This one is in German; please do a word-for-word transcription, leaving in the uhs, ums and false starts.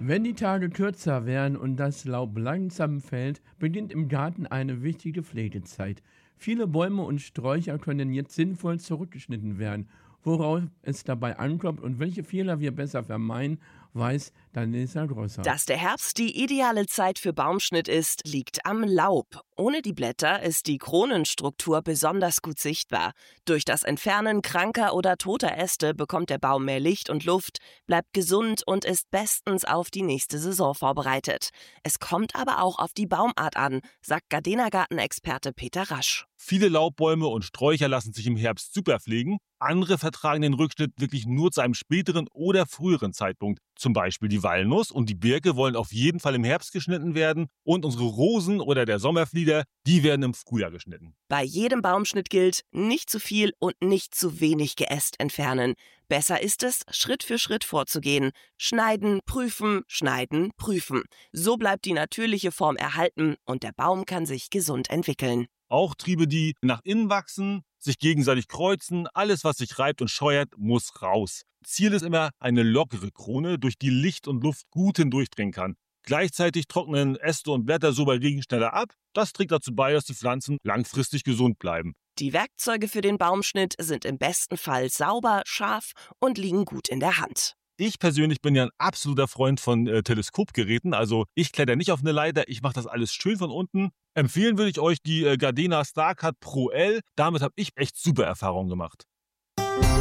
Wenn die Tage kürzer werden und das Laub langsam fällt, beginnt im Garten eine wichtige Pflegezeit. Viele Bäume und Sträucher können jetzt sinnvoll zurückgeschnitten werden. Worauf es dabei ankommt und welche Fehler wir besser vermeiden, weiß Danisa Grosser. Dass der Herbst die ideale Zeit für Baumschnitt ist, liegt am Laub. Ohne die Blätter ist die Kronenstruktur besonders gut sichtbar. Durch das Entfernen kranker oder toter Äste bekommt der Baum mehr Licht und Luft, bleibt gesund und ist bestens auf die nächste Saison vorbereitet. Es kommt aber auch auf die Baumart an, sagt Gardena-Gartenexperte Peter Rasch. Viele Laubbäume und Sträucher lassen sich im Herbst super pflegen. Andere vertragen den Rückschnitt wirklich nur zu einem späteren oder früheren Zeitpunkt. Zum Beispiel die Walnuss und die Birke wollen auf jeden Fall im Herbst geschnitten werden. Und unsere Rosen oder der Sommerflieder, die werden im Frühjahr geschnitten. Bei jedem Baumschnitt gilt, nicht zu viel und nicht zu wenig Geäst entfernen. Besser ist es, Schritt für Schritt vorzugehen. Schneiden, prüfen, schneiden, prüfen. So bleibt die natürliche Form erhalten und der Baum kann sich gesund entwickeln. Auch Triebe, die nach innen wachsen, sich gegenseitig kreuzen, alles, was sich reibt und scheuert, muss raus. Ziel ist immer eine lockere Krone, durch die Licht und Luft gut hindurchdringen kann. Gleichzeitig trocknen Äste und Blätter so bei Regen schneller ab. Das trägt dazu bei, dass die Pflanzen langfristig gesund bleiben. Die Werkzeuge für den Baumschnitt sind im besten Fall sauber, scharf und liegen gut in der Hand. Ich persönlich bin ja ein absoluter Freund von äh, Teleskopgeräten, also ich kletter nicht auf eine Leiter, ich mache das alles schön von unten. Empfehlen würde ich euch die äh, Gardena StarCut Pro L, damit habe ich echt super Erfahrungen gemacht.